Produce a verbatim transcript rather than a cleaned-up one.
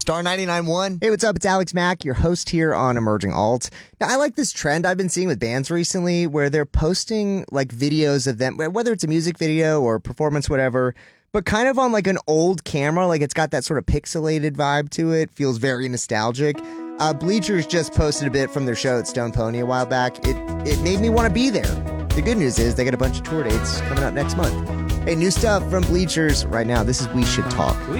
Star ninety-nine point one. Hey, what's up? It's Alex Mack, your host here on Emerging Alt. Now, I like this trend I've been seeing with bands recently where they're posting like videos of them, whether it's a music video or performance, whatever, but kind of on like an old camera. Like it's got that sort of pixelated vibe to it. Feels very nostalgic. Uh, Bleachers just posted a bit from their show at Stone Pony a while back. It, it made me want to be there. The good news is they got a bunch of tour dates coming out next month. Hey, new stuff from Bleachers right now. This is We Should Talk. We